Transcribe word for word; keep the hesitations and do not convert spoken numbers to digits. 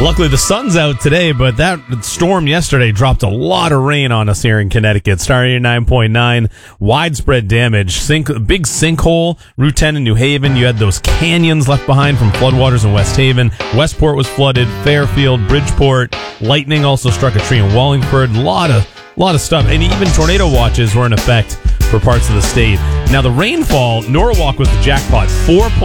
Luckily, the sun's out today, but that storm yesterday dropped a lot of rain on us here in Connecticut. Starting at nine point nine, widespread damage. Sink, big sinkhole, Route ten in New Haven. You had those canyons left behind from floodwaters in West Haven. Westport was flooded, Fairfield, Bridgeport. Lightning also struck a tree in Wallingford. A lot of, lot of stuff. And even tornado watches were in effect for parts of the state. Now, the rainfall, Norwalk was the jackpot. four